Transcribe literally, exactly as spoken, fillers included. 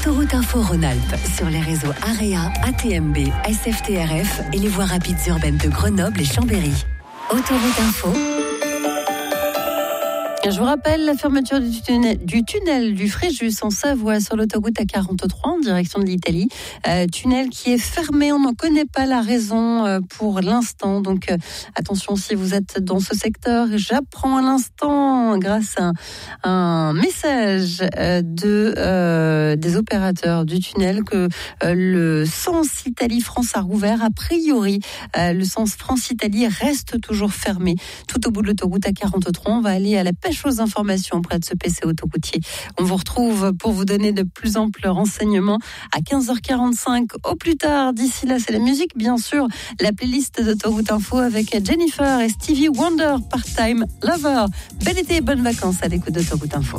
Autoroute Info Rhône-Alpes sur les réseaux AREA, A T M B, S F T R F et les voies rapides urbaines de Grenoble et Chambéry. Autoroute Info. Je vous rappelle la fermeture du tunnel du, tunnel du Fréjus en Savoie sur l'autoroute A quarante-trois en direction de l'Italie. Euh, tunnel qui est fermé, on n'en connaît pas la raison euh, pour l'instant. Donc euh, attention si vous êtes dans ce secteur. J'apprends à l'instant grâce à un, un message euh, de, euh, des opérateurs du tunnel que euh, le sens Italie-France a rouvert. A priori, euh, le sens France-Italie reste toujours fermé. Tout au bout de l'autoroute A quarante-trois, on va aller à la pêche aux informations auprès de ce P C autoroutier. On vous retrouve pour vous donner de plus amples renseignements à quinze heures quarante-cinq au plus tard. D'ici là, c'est la musique, bien sûr. La playlist d'Autoroute Info avec Jennifer et Stevie Wonder, Part-Time Lover. Bel été et bonnes vacances à l'écoute d'Autoroute Info.